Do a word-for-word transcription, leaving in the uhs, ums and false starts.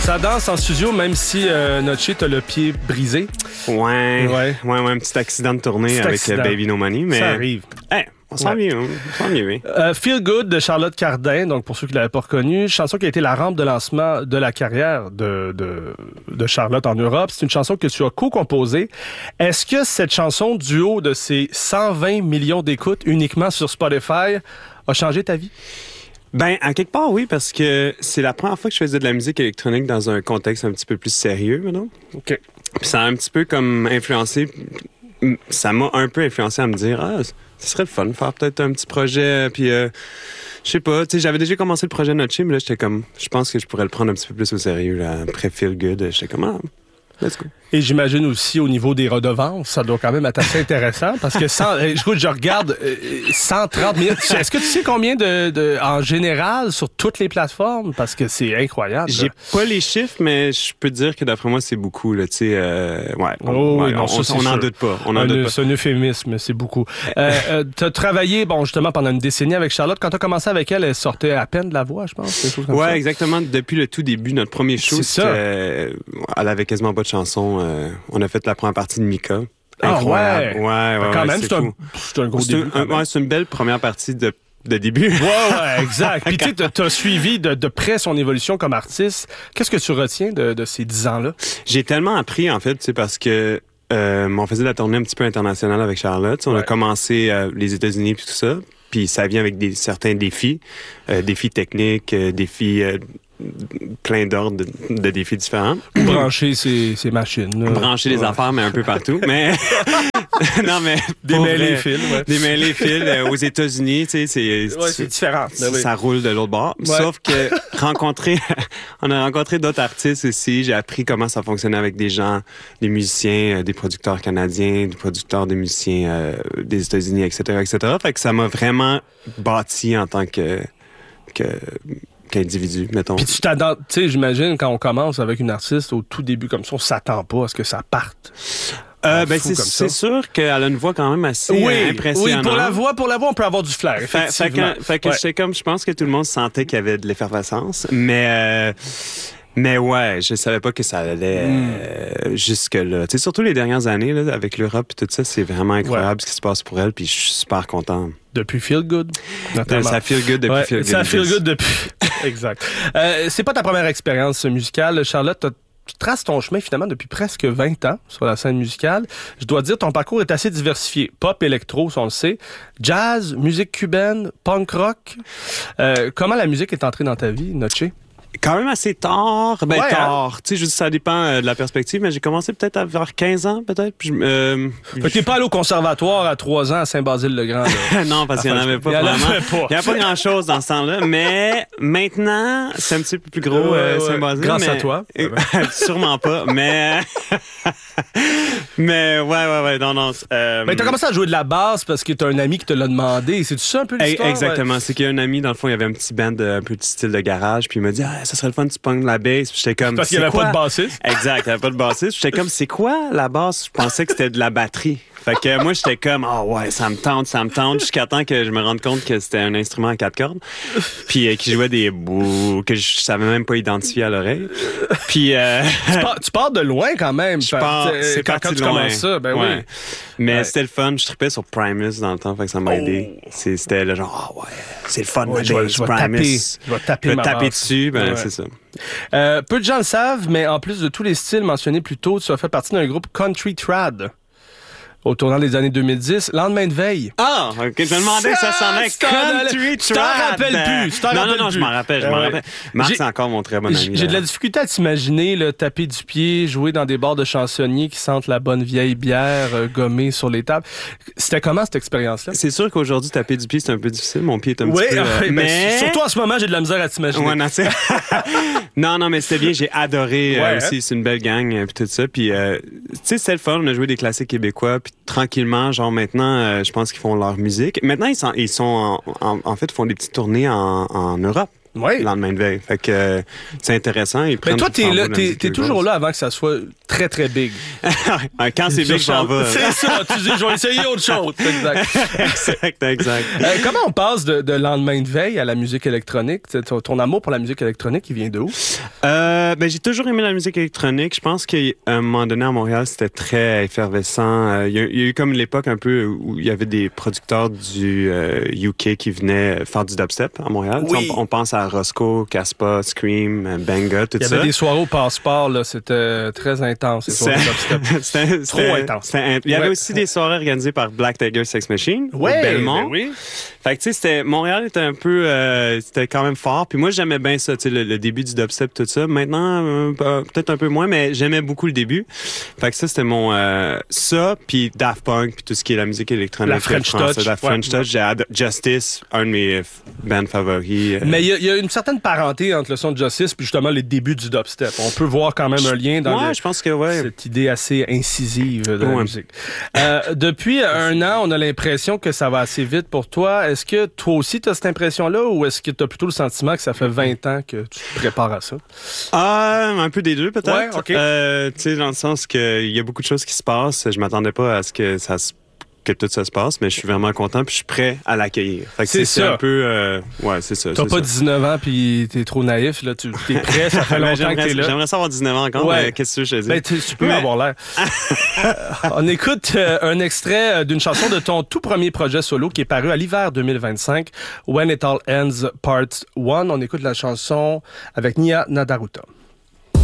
Ça danse en studio, même si euh, Notché t'a le pied brisé. Ouais, ouais, ouais, ouais, un petit accident de tournée petit avec accident. Baby No Money. Mais... Ça arrive. Hey, on sent ouais. mieux, on sent mieux. Oui. Euh, Feel Good de Charlotte Cardin, donc pour ceux qui ne l'avaient pas reconnue, chanson qui a été la rampe de lancement de la carrière de, de, de Charlotte en Europe. C'est une chanson que tu as co-composée. Est-ce que cette chanson, du haut de ses cent vingt millions d'écoutes uniquement sur Spotify, a changé ta vie? Ben, à quelque part, oui, parce que c'est la première fois que je faisais de la musique électronique dans un contexte un petit peu plus sérieux, maintenant. OK. Puis ça a un petit peu comme influencé, ça m'a un peu influencé à me dire, ah, ce serait le fun de faire peut-être un petit projet, puis euh, je sais pas, tu sais, j'avais déjà commencé le projet Notché, mais là, j'étais comme, je pense que je pourrais le prendre un petit peu plus au sérieux, là, après Feel Good, j'étais comme, ah, let's go. Et j'imagine aussi au niveau des redevances, ça doit quand même être assez intéressant parce que cent, écoute, je regarde euh, cent trente minutes. Est-ce que tu sais combien de, de en général sur toutes les plateformes? Parce que c'est incroyable. J'ai pas les chiffres, mais je peux te dire que d'après moi, c'est beaucoup. Là, tu sais, euh, ouais, on, oh, ouais, oui, non, on, ça, on n'en sûr. doute pas. On en un, doute pas. C'est un euphémisme, c'est beaucoup. euh, euh, tu as travaillé, bon, justement, pendant une décennie avec Charlotte. Quand tu as commencé avec elle, elle sortait à peine de la voix, je pense. Quelque chose comme ouais, ça. exactement. Depuis le tout début, notre premier show, c'était, elle avait quasiment pas de chanson. Euh, on a fait la première partie de Mika. Incroyable. Ah ouais. Ouais, ouais, quand ouais, même, c'est, c'est, un, c'est un gros c'est début. Un, ouais, c'est une belle première partie de, de début. Ouais, ouais, exact. Puis tu sais, t'as suivi de, de près son évolution comme artiste. Qu'est-ce que tu retiens de, de ces dix ans-là? J'ai tellement appris, en fait, tu sais, parce que euh, on faisait la tournée un petit peu internationale avec Charlotte. On ouais. a commencé euh, les États-Unis puis tout ça. Puis ça vient avec des, certains défis, euh, défis techniques, euh, défis... Euh, plein d'ordres de, de défis différents. Brancher ces, ces machines. Là. Brancher les ouais. affaires, mais un peu partout. Mais non, mais démêler les fils. Ouais. Démêler les fils euh, aux États-Unis, tu sais, c'est ouais, c'est différent. Ça oui. roule de l'autre bord. Ouais. Sauf que rencontrer, on a rencontré d'autres artistes aussi. J'ai appris comment ça fonctionnait avec des gens, des musiciens, des producteurs canadiens, des producteurs, des musiciens euh, des États-Unis, et cetera, et cetera. Fait que ça m'a vraiment bâti en tant que que qu'individu, mettons. Puis tu t'attends, tu sais, j'imagine, quand on commence avec une artiste, au tout début comme ça, on s'attend pas à ce que ça parte. Euh, ben c'est, c'est sûr qu'elle a une voix quand même assez oui, euh, impressionnante. Oui, pour la voix, pour la voix, on peut avoir du flair, effectivement. Fait, fait que, fait que ouais. j'étais comme, je pense que tout le monde sentait qu'il y avait de l'effervescence, mais... Euh, Mais ouais, je savais pas que ça allait mm. euh, jusque-là. Tu sais, surtout les dernières années, là, avec l'Europe et tout ça, c'est vraiment incroyable ouais. ce qui se passe pour elle, puis je suis super content. Depuis Feel Good, notamment. Ça Feel Good depuis ouais, Feel Good. Ça Feel Good depuis... exact. Euh, c'est pas ta première expérience musicale, Charlotte. T'as Tu traces ton chemin finalement depuis presque vingt ans sur la scène musicale. Je dois dire, ton parcours est assez diversifié. Pop, électro, ça on le sait. Jazz, musique cubaine, punk rock. Euh, comment la musique est entrée dans ta vie, Notché? Quand même assez tard. Ben, ouais, tard. Hein? Tu sais, je dis, ça dépend euh, de la perspective, mais j'ai commencé peut-être à vers quinze ans, peut-être. Puis, euh, fait que t'es pas allé au conservatoire à trois ans à Saint-Basile-le-Grand. non, parce qu'il n'y en avait pas il vraiment. Il n'y avait pas grand-chose dans ce temps-là. Mais maintenant, c'est un petit peu plus gros, ouais, euh, ouais. Saint-Basile. Grâce mais... à toi. Sûrement pas, mais... mais ouais, ouais, ouais, non, non. Euh... Mais t'as commencé à jouer de la basse parce que t'as un ami qui te l'a demandé. C'est-tu ça un peu l'histoire? Exactement. Ouais. C'est qu'il y a un ami, dans le fond, il y avait un petit band, un peu de style de garage, puis il m'a dit, ah, ça serait le fun, tu pognes la basse. Puis j'étais comme, parce qu'il n'y avait quoi? pas de bassiste. Exact, il n'y avait pas de bassiste. J'étais comme, c'est quoi la basse? Je pensais que c'était de la batterie. Fait que moi, j'étais comme, ah oh, ouais, ça me tente, ça me tente, jusqu'à temps que je me rende compte que c'était un instrument à quatre cordes, puis euh, qui jouait des bouts que je savais même pas identifier à l'oreille. Puis euh... tu, pars, tu pars de loin quand même. Je pars, c'est quand, quand tu loin. commences ça, ben ouais. oui. Mais ouais. c'était le fun. Je trippais sur Primus dans le temps, fait que ça m'a oh. aidé. C'est, c'était le genre, ah oh, ouais, c'est le fun. Ouais, je vais, je vais Primus. Taper, je vais taper, je vais taper dessus, ben ouais. c'est ça. Euh, peu de gens le savent, mais en plus de tous les styles mentionnés plus tôt, tu as fait partie d'un groupe Country Trad. Au tournant des années deux mille dix, Lendemain de veille. Ah, ok, je me demandais ça s'en est Country Trad. Tu t'en rappelles plus. Tu t'en non, rappelles non, non, plus. je m'en rappelle, je m'en rappelle. Marc, c'est encore mon très bon ami. J'ai de la difficulté à t'imaginer là, taper du pied, jouer dans des bars de chansonniers qui sentent la bonne vieille bière euh, gommée sur les tables. C'était comment cette expérience-là? C'est sûr qu'aujourd'hui, taper du pied, c'est un peu difficile. Mon pied est un oui, petit peu... Euh, mais... mais... Surtout en ce moment, j'ai de la misère à t'imaginer. Ouais, non, c'est... non, non, mais c'était bien. J'ai adoré ouais, euh, aussi. Hein? C'est une belle gang, puis tout ça. Puis, euh, tu sais, c'était le fun. On a joué des classiques québécois, puis tranquillement, genre maintenant, euh, je pense qu'ils font leur musique. Maintenant, ils sont, ils sont en, en, en fait, font des petites tournées en, en Europe. le lendemain de veille. Fait que euh, c'est intéressant. Ils Mais toi, t'es, là, t'es, t'es toujours là avant que ça soit très, très big. Quand c'est big, j'en vais. C'est ça. Tu dis, je vais essayer autre chose. Exact. exact, exact. Euh, comment on passe de, de lendemain de veille à la musique électronique? Ton, ton amour pour la musique électronique, il vient de où? Euh, ben, j'ai toujours aimé la musique électronique. Je pense qu'à un moment donné, à Montréal, c'était très effervescent. Euh, il, y a, il y a eu comme l'époque un peu où il y avait des producteurs du euh, U K qui venaient faire du dubstep à Montréal. Oui. On, on pense à Roscoe, Caspa, Scream, Banga, tout ça. Il y avait ça. Des soirées au Passeport, là, c'était très intense. C'était, c'était, Trop intense. C'était, il y avait ouais. aussi des soirées organisées par Black Tiger Sex Machine ouais, au Belmont. Ben oui. Fait que tu sais, c'était Montréal était un peu, euh, c'était quand même fort. Puis moi, j'aimais bien ça, tu sais, le, le début du dubstep, tout ça. Maintenant, euh, peut-être un peu moins, mais j'aimais beaucoup le début. Fait que ça, c'était mon euh, ça, puis Daft Punk, puis tout ce qui est la musique électronique, la French Touch, la French ouais. Touch. J'ai ad- Justice, un de mes bands favoris. Mais il y, y a une certaine parenté entre le son de Justice puis justement les débuts du dubstep. On peut voir quand même un lien dans ouais, les, je pense que ouais. cette idée assez incisive de ouais. la musique. Euh, depuis un an, on a l'impression que ça va assez vite pour toi. Est-ce que toi aussi tu as cette impression-là ou est-ce que tu as plutôt le sentiment que ça fait vingt ans que tu te prépares à ça? Ah, un peu des deux peut-être. Ouais, OK. Euh, tu sais, dans le sens qu'il y a beaucoup de choses qui se passent. Je m'attendais pas à ce que ça se que tout ça se passe, mais je suis vraiment content puis je suis prêt à l'accueillir. Fait que c'est, c'est, c'est un peu... Euh, ouais, c'est ça. T'as c'est pas ça. dix-neuf ans puis t'es trop naïf, là. Tu t'es prêt, ça fait longtemps que t'es là. J'aimerais ça avoir dix-neuf ans encore, ouais. mais qu'est-ce que je te dis? Ben, tu, tu peux mais... avoir l'air. On écoute euh, un extrait d'une chanson de ton tout premier projet solo qui est paru à l'hiver deux mille vingt-cinq, When It All Ends Part un. On écoute la chanson avec Nia Nadaruta.